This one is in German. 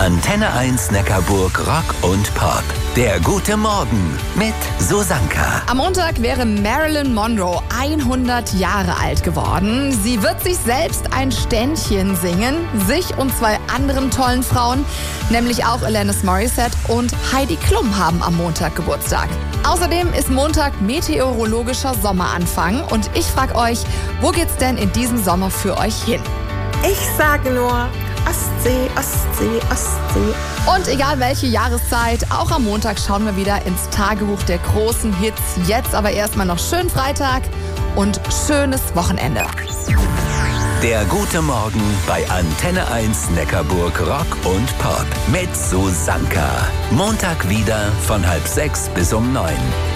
Antenne 1 Neckarburg Rock und Pop. Der gute Morgen mit Susanka. Am Montag wäre Marilyn Monroe 100 Jahre alt geworden. Sie wird sich selbst ein Ständchen singen. Sich und zwei anderen tollen Frauen, nämlich auch Alanis Morissette und Heidi Klum, haben am Montag Geburtstag. Außerdem ist Montag meteorologischer Sommeranfang. Und ich frage euch, wo geht's denn in diesem Sommer für euch hin? Ich sage nur Ostsee, Ostsee, Ostsee. Und egal welche Jahreszeit, auch am Montag schauen wir wieder ins Tagebuch der großen Hits. Jetzt aber erstmal noch schönen Freitag und schönes Wochenende. Der gute Morgen bei Antenne 1 Neckarburg Rock und Pop mit Susanka. Montag wieder von 5:30 bis um 9.